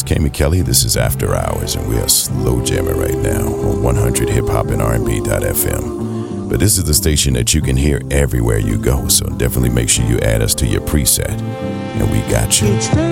Kami Kelly. This is After Hours, and we are slow jamming right now on 100 Hip Hop and R&B.fm. But this is the station that you can hear everywhere you go, so definitely make sure you add us to your preset. And we got you.